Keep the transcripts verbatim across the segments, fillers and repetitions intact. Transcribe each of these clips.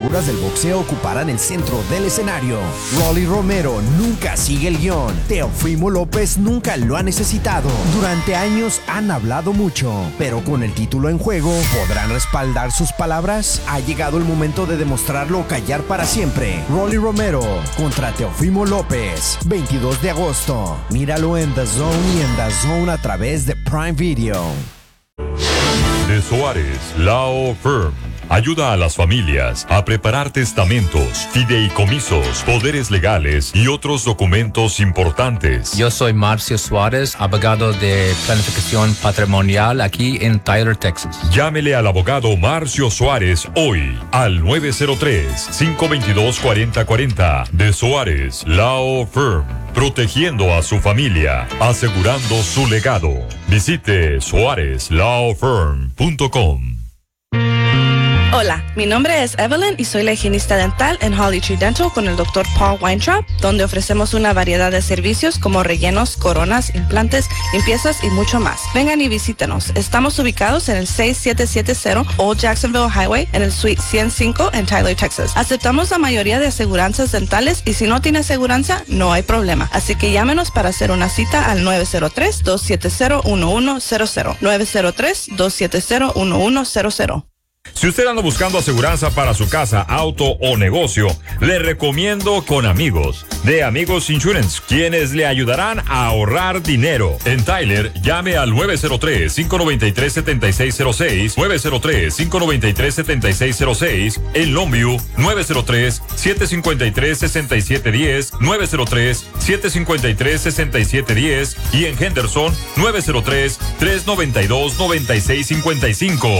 figuras del boxeo ocuparán el centro del escenario. Rolly Romero nunca sigue el guión. Teofimo López nunca lo ha necesitado. Durante años han hablado mucho, pero con el título en juego, ¿podrán respaldar sus palabras? Ha llegado el momento de demostrarlo o callar para siempre. Rolly Romero contra Teofimo López, veintidós de agosto. Míralo en The Zone y en The Zone a través de Prime Video. De Suárez Law Firm ayuda a las familias a preparar testamentos, fideicomisos, poderes legales y otros documentos importantes. Yo soy Marcio Suárez, abogado de planificación patrimonial aquí en Tyler, Texas. Llámele al abogado Marcio Suárez hoy al nueve cero tres, cinco dos dos, cuatro cero cuatro cero. De Suárez Law Firm, protegiendo a su familia, asegurando su legado. Visite suárez law firm punto com. Hola, mi nombre es Evelyn y soy la higienista dental en Holly Tree Dental con el doctor Paul Weintraub, donde ofrecemos una variedad de servicios como rellenos, coronas, implantes, limpiezas y mucho más. Vengan y visítenos. Estamos ubicados en el seis siete siete cero Old Jacksonville Highway en el Suite ciento cinco en Tyler, Texas. Aceptamos la mayoría de aseguranzas dentales y si no tiene aseguranza, no hay problema. Así que llámenos para hacer una cita al nueve cero tres, dos siete cero, uno uno cero cero. nueve cero tres, dos siete cero, uno uno cero cero. Si usted anda buscando aseguranza para su casa, auto o negocio, le recomiendo con Amigos, de Amigos Insurance, quienes le ayudarán a ahorrar dinero. En Tyler, llame al nueve cero tres, cinco nueve tres, siete seis cero seis, nueve cero tres, cinco nueve tres, siete seis cero seis. En Longview, nueve cero tres, siete cinco tres, seis siete uno cero, nueve cero tres, siete cinco tres, seis siete uno cero. Y en Henderson, nueve cero tres, tres nueve dos, nueve seis cinco cinco.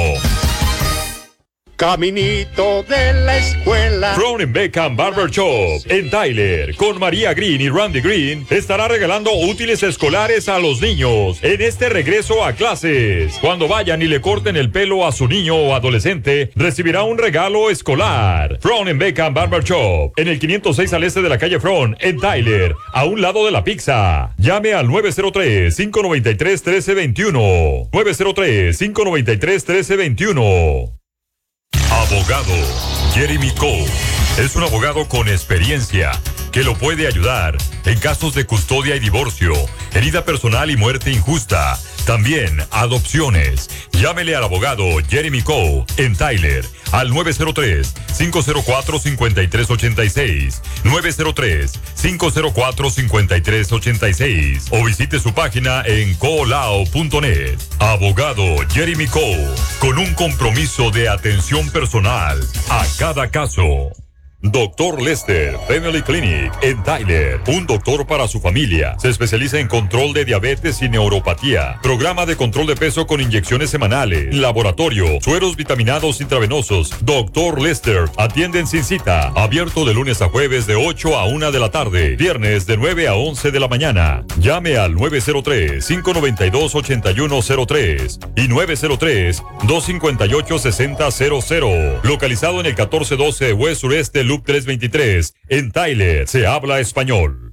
Caminito de la escuela. Crown and Beckham Barber Shop en Tyler, con María Green y Randy Green, estará regalando útiles escolares a los niños en este regreso a clases. Cuando vayan y le corten el pelo a su niño o adolescente, recibirá un regalo escolar. Crown and Beckham Barber Shop en el quinientos seis al este de la calle Front en Tyler, a un lado de la pizza. Llame al nueve cero tres, cinco nueve tres, uno tres dos uno. nueve cero tres, cinco nueve tres, uno tres dos uno. Abogado Jeremy Cole es un abogado con experiencia que lo puede ayudar en casos de custodia y divorcio, herida personal y muerte injusta. También adopciones. Llámele al abogado Jeremy Cole en Tyler al nueve cero tres, cinco cero cuatro, cinco tres ocho seis, nueve cero tres, cinco cero cuatro, cinco tres ocho seis o visite su página en colao punto net. Abogado Jeremy Cole, con un compromiso de atención personal a cada caso. Doctor Lester Family Clinic en Tyler, un doctor para su familia. Se especializa en control de diabetes y neuropatía, programa de control de peso con inyecciones semanales, laboratorio, sueros vitaminados intravenosos. Doctor Lester atienden sin cita, abierto de lunes a jueves de ocho a una de la tarde, viernes de nueve a once de la mañana. Llame al nueve cero tres, cinco nueve dos, ocho uno cero tres y nueve cero tres, dos cinco ocho, seis cero cero cero. Localizado en el catorce doce West Sureste Loop trescientos veintitrés, en Tyler, se habla español.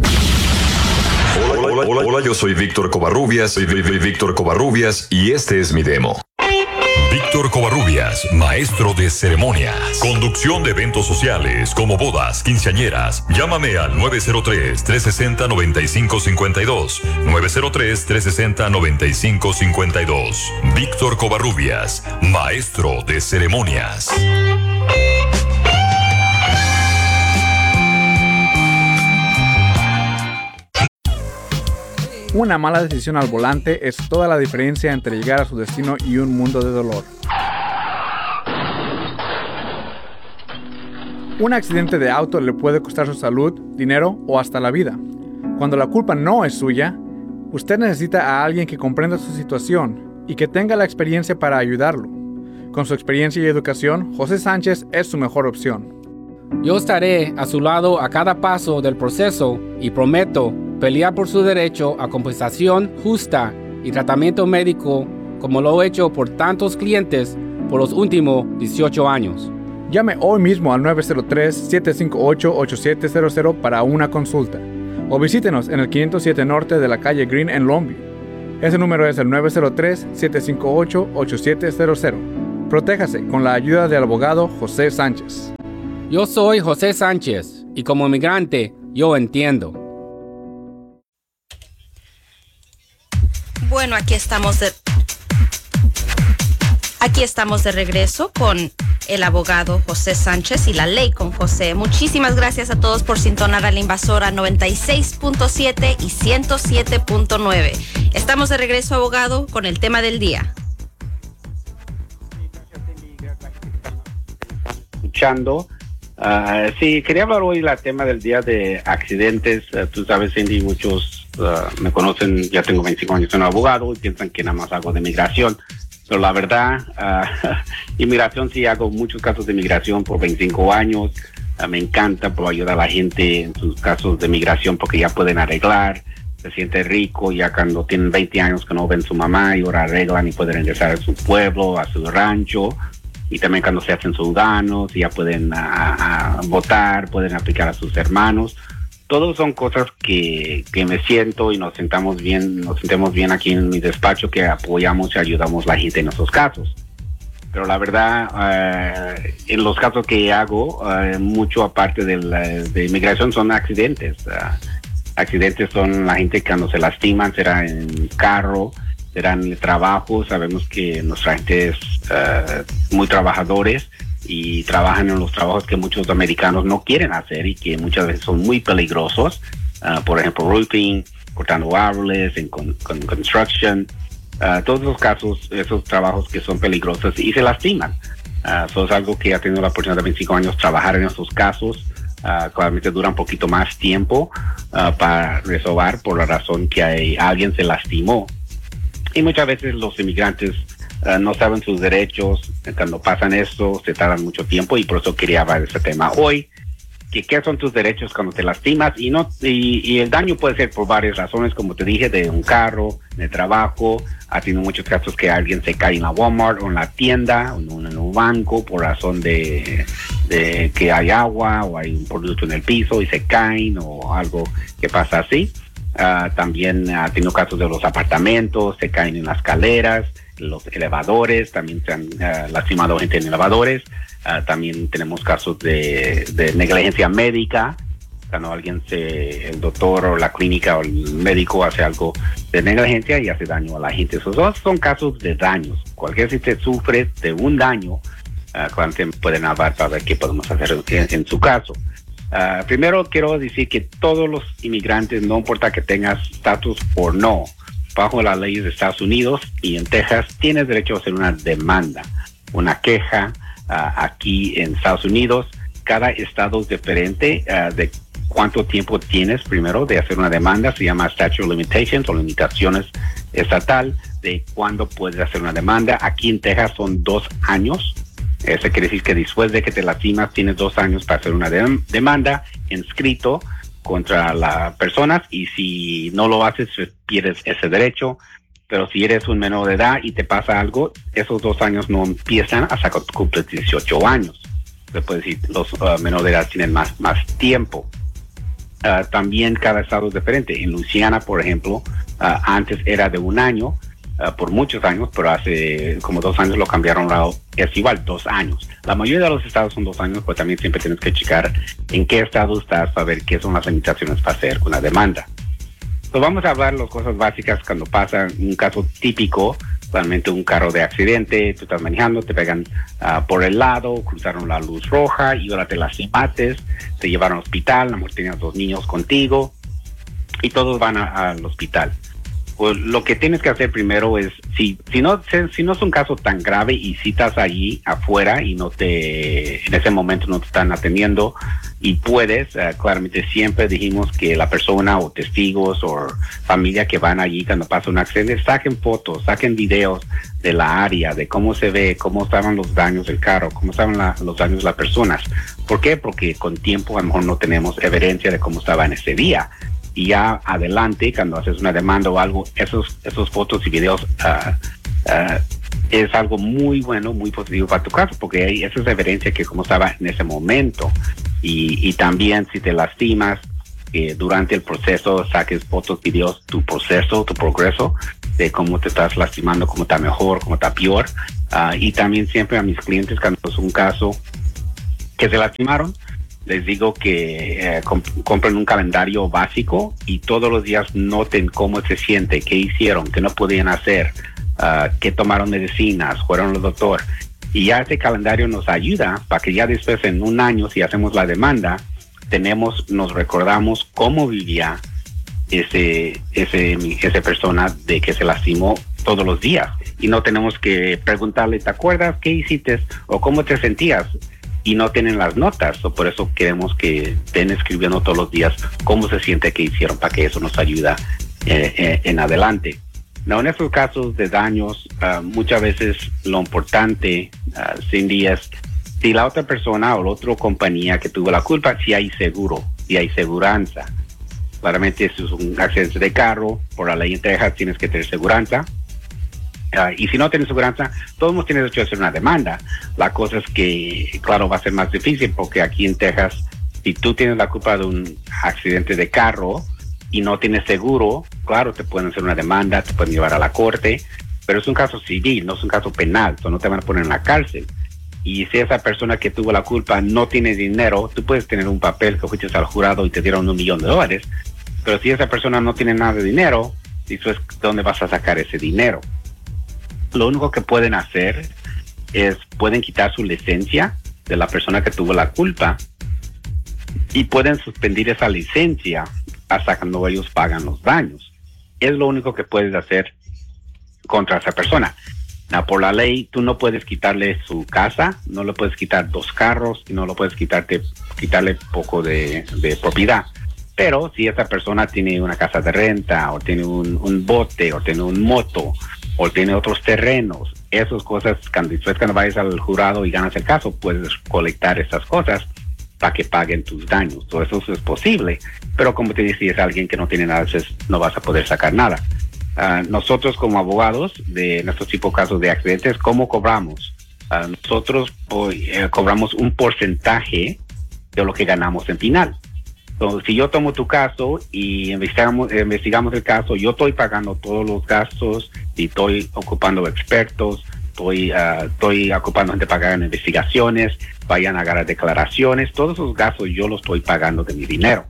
Hola, hola, hola, hola, yo soy Víctor Covarrubias, soy Víctor Covarrubias y este es mi demo. Víctor Covarrubias, maestro de ceremonias, conducción de eventos sociales como bodas, quinceañeras. Llámame al nueve cero tres, tres seis cero, nueve cinco cinco dos, nueve cero tres, tres seis cero, nueve cinco cinco dos. Víctor Covarrubias, maestro de ceremonias. Una mala decisión al volante es toda la diferencia entre llegar a su destino y un mundo de dolor. Un accidente de auto le puede costar su salud, dinero o hasta la vida. Cuando la culpa no es suya, usted necesita a alguien que comprenda su situación y que tenga la experiencia para ayudarlo. Con su experiencia y educación, José Sánchez es su mejor opción. Yo estaré a su lado a cada paso del proceso y prometo pelear por su derecho a compensación justa y tratamiento médico como lo he hecho por tantos clientes por los últimos dieciocho años. Llame hoy mismo al nueve cero tres, siete cinco ocho, ocho siete cero cero para una consulta o visítenos en el quinientos siete Norte de la calle Green en Longview. Ese número es el nueve cero tres, siete cinco ocho, ocho siete cero cero. Protéjase con la ayuda del abogado José Sánchez. Yo soy José Sánchez y como migrante yo entiendo. Bueno, aquí estamos de... Aquí estamos de regreso con el abogado José Sánchez y la ley con José. Muchísimas gracias a todos por sintonar a la Invasora noventa y seis punto siete y ciento siete punto nueve. Estamos de regreso, abogado, con el tema del día. Escuchando. Uh, sí, quería hablar hoy del tema del día de accidentes. Uh, tú sabes, Cindy, muchos uh, me conocen, ya tengo veinticinco años, soy un abogado y piensan que nada más hago de migración. Pero la verdad, uh, inmigración sí hago muchos casos de migración por veinticinco años. Uh, me encanta por ayudar a la gente en sus casos de migración porque ya pueden arreglar, se siente rico ya cuando tienen veinte años que no ven su mamá y ahora arreglan y pueden regresar a su pueblo, a su rancho. Y también cuando se hacen ciudadanos, ya pueden a, a votar, pueden aplicar a sus hermanos. Todos son cosas que, que me siento y nos sentamos bien, nos sentemos bien aquí en mi despacho, que apoyamos y ayudamos a la gente en esos casos. Pero la verdad, uh, en los casos que hago, uh, mucho aparte de, la, de inmigración son accidentes. Uh, accidentes son la gente cuando se lastiman, será en carro, será en el trabajo. Sabemos que nuestra gente es uh, muy trabajadores y trabajan en los trabajos que muchos americanos no quieren hacer y que muchas veces son muy peligrosos. Uh, por ejemplo, roofing, cortando árboles, en con, con construction. Uh, todos esos casos, esos trabajos que son peligrosos y se lastiman. Uh, eso es algo que ha tenido la oportunidad de veinticinco años trabajar en esos casos. Uh, claramente dura un poquito más tiempo uh, para resolver por la razón que hay, alguien se lastimó. Y muchas veces los inmigrantes uh, no saben sus derechos. Cuando pasan esto, se tardan mucho tiempo y por eso quería hablar de este tema hoy. Que qué son tus derechos cuando te lastimas y no y, y el daño puede ser por varias razones, como te dije, de un carro, de trabajo. Ha tenido muchos casos que alguien se cae en la Walmart o en la tienda o en un, en un banco por razón de, de que hay agua o hay un producto en el piso y se caen o algo que pasa así. Uh, también ha tenido casos de los apartamentos, se caen en las escaleras, los elevadores, también se han uh, lastimado gente en elevadores. Uh, también tenemos casos de, de negligencia médica, cuando alguien se, el doctor o la clínica o el médico hace algo de negligencia y hace daño a la gente. Esos dos son casos de daños. Cualquier si te sufre de un daño, uh, pueden hablar para ver qué podemos hacer en, en su caso. Uh, primero quiero decir que todos los inmigrantes, no importa que tengas estatus o no, bajo las leyes de Estados Unidos y en Texas, tienes derecho a hacer una demanda, una queja. Uh, aquí en Estados Unidos, cada estado es diferente uh, de cuánto tiempo tienes primero de hacer una demanda. Se llama statute of limitations o limitaciones estatal de cuándo puedes hacer una demanda. Aquí en Texas son dos años. Eso quiere decir que después de que te lastimas tienes dos años para hacer una de- demanda inscrito contra las personas y si no lo haces pierdes ese derecho. Pero si eres un menor de edad y te pasa algo, esos dos años no empiezan hasta que cumples dieciocho años. Se puede decir, los uh, menores de edad tienen más, más tiempo. Uh, también cada estado es diferente. En Luisiana, por ejemplo, uh, antes era de un año, uh, por muchos años, pero hace como dos años lo cambiaron, es igual, dos años. La mayoría de los estados son dos años, pero también siempre tienes que checar en qué estado estás para ver qué son las limitaciones para hacer una demanda. Entonces vamos a hablar de las cosas básicas cuando pasa un caso típico, realmente un carro de accidente, tú estás manejando, te pegan uh, por el lado, cruzaron la luz roja y ahora te lastimaste, te llevaron al hospital, a lo mejor tenías dos niños contigo y todos van a, al hospital. Pues lo que tienes que hacer primero es, si, si, no, si no es un caso tan grave y si estás allí afuera y no te, en ese momento no te están atendiendo y puedes, uh, claramente siempre dijimos que la persona o testigos o familia que van allí cuando pasa un accidente, saquen fotos, saquen videos de la área, de cómo se ve, cómo estaban los daños del carro, cómo estaban la, los daños de las personas. ¿Por qué? Porque con tiempo a lo mejor no tenemos evidencia de cómo estaba en ese día. Y ya adelante, cuando haces una demanda o algo, esos, esos fotos y videos uh, uh, es algo muy bueno, muy positivo para tu caso, porque hay, esa es evidencia que cómo estaba en ese momento. Y, y también si te lastimas, que durante el proceso saques fotos, videos, tu proceso, tu progreso, de cómo te estás lastimando, cómo está mejor, cómo está peor. Uh, y también siempre a mis clientes, cuando es un caso que se lastimaron, les digo que eh, comp- compren un calendario básico y todos los días noten cómo se siente, qué hicieron, qué no podían hacer, uh, qué tomaron medicinas, fueron al doctor. Y ya ese calendario nos ayuda para que ya después en un año, si hacemos la demanda, tenemos, nos recordamos cómo vivía ese, ese, esa persona de que se lastimó todos los días. Y no tenemos que preguntarle, ¿te acuerdas qué hiciste o cómo te sentías? Y no tienen las notas, o por eso queremos que estén escribiendo todos los días cómo se siente que hicieron, para que eso nos ayuda eh, eh, en adelante. No, en estos casos de daños, uh, muchas veces lo importante, uh, Cindy, es si la otra persona o la otra compañía que tuvo la culpa, si hay seguro, si hay seguranza. Claramente, si es un accidente de carro, por la ley en Texas tienes que tener seguranza. Uh, y si no tienes seguranza, todos hemos tenido derecho a hacer una demanda. La cosa es que, claro, va a ser más difícil porque aquí en Texas, si tú tienes la culpa de un accidente de carro y no tienes seguro, claro, te pueden hacer una demanda, te pueden llevar a la corte, pero es un caso civil, no es un caso penal, so no te van a poner en la cárcel. Y si esa persona que tuvo la culpa no tiene dinero, tú puedes tener un papel que fuiste al jurado y te dieron un millón de dólares, pero si esa persona no tiene nada de dinero, eso es dónde vas a sacar ese dinero. Lo único que pueden hacer es, pueden quitar su licencia de la persona que tuvo la culpa y pueden suspender esa licencia hasta cuando ellos pagan los daños. Es lo único que puedes hacer contra esa persona. Now, por la ley, tú no puedes quitarle su casa, no le puedes quitar dos carros y no lo puedes quitarte, quitarle poco de, de propiedad. Pero si esa persona tiene una casa de renta o tiene un, un bote o tiene un moto o tiene otros terrenos, esas cosas, cuando, después cuando vayas al jurado y ganas el caso, puedes colectar esas cosas para que paguen tus daños. Todo eso es posible, pero como te decía, es alguien que no tiene nada, entonces no vas a poder sacar nada. Uh, nosotros como abogados de nuestros tipos de casos de accidentes, ¿cómo cobramos? Uh, nosotros hoy, eh, cobramos un porcentaje de lo que ganamos en final. Entonces, si yo tomo tu caso y investigamos, eh, investigamos el caso, yo estoy pagando todos los gastos y estoy ocupando expertos, estoy, uh, estoy ocupando gente para hacer investigaciones, vayan a agarrar declaraciones, todos esos gastos yo los estoy pagando de mi dinero.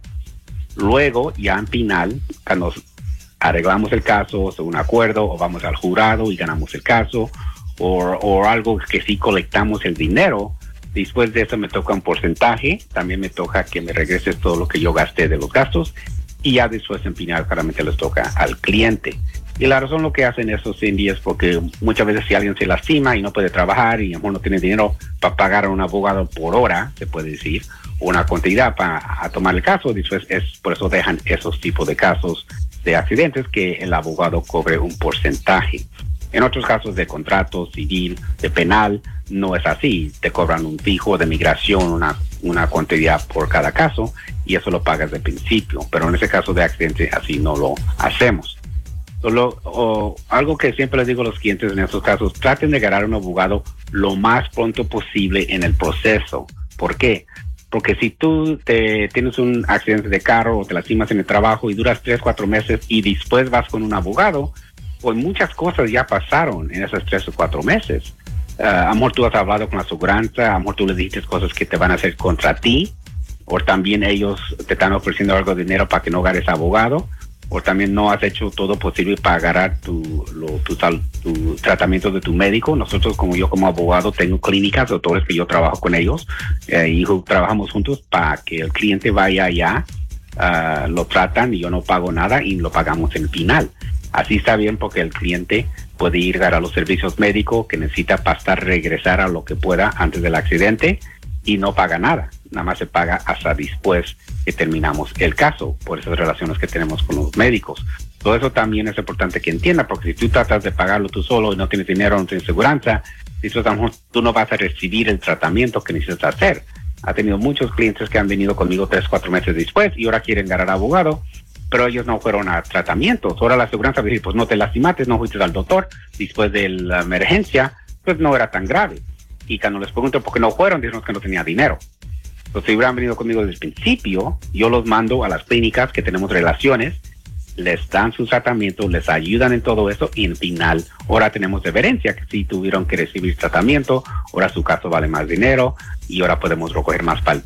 Luego, ya en final, cuando arreglamos el caso, o un acuerdo, o vamos al jurado y ganamos el caso, o, o algo que sí colectamos el dinero, después de eso me toca un porcentaje, también me toca que me regreses todo lo que yo gasté de los gastos, y ya después en final claramente les toca al cliente. Y la razón lo que hacen esos Cindy es porque muchas veces si alguien se lastima y no puede trabajar y a lo mejor no tiene dinero para pagar a un abogado por hora, se puede decir, una cantidad para tomar el caso, después es por eso dejan esos tipos de casos de accidentes que el abogado cobre un porcentaje. En otros casos de contrato civil, de penal, no es así. Te cobran un fijo de migración, una, una cantidad por cada caso, y eso lo pagas de principio. Pero en ese caso de accidente, así no lo hacemos. Solo, o, algo que siempre les digo a los clientes en estos casos, traten de ganar un abogado lo más pronto posible en el proceso. ¿Por qué? Porque si tú te tienes un accidente de carro o te lastimas en el trabajo y duras tres, cuatro meses y después vas con un abogado, pues muchas cosas ya pasaron en esos tres o cuatro meses. Uh, a lo mejor tú has hablado con la aseguranza, a lo mejor tú les dijiste cosas que te van a hacer contra ti, o también ellos te están ofreciendo algo de dinero para que no agarres abogado, o también no has hecho todo posible para agarrar tu, lo, tu, tu tratamiento de tu médico. Nosotros, como yo como abogado, tengo clínicas, doctores que yo trabajo con ellos, eh, y trabajamos juntos para que el cliente vaya allá, uh, lo tratan y yo no pago nada y lo pagamos en el final. Así está bien porque el cliente puede ir a los servicios médicos que necesita para estar regresar a lo que pueda antes del accidente y no paga nada. Nada más se paga hasta después que terminamos el caso, por esas relaciones que tenemos con los médicos. Todo eso también es importante que entienda, porque si tú tratas de pagarlo tú solo y no tienes dinero, no tienes seguridad, a lo mejor tú no vas a recibir el tratamiento que necesitas hacer. Ha tenido muchos clientes que han venido conmigo tres, cuatro meses después y ahora quieren ganar abogado, pero ellos no fueron a tratamientos. Ahora la aseguranza dice, pues no te lastimaste, no fuiste al doctor, después de la emergencia, pues no era tan grave. Y cuando les pregunto por qué no fueron, dijeron que no tenía dinero. Entonces, si hubieran venido conmigo desde el principio, yo los mando a las clínicas que tenemos relaciones les dan su tratamiento, les ayudan en todo eso y al final, ahora tenemos deferencia, que si tuvieron que recibir tratamiento, ahora su caso vale más dinero y ahora podemos recoger más para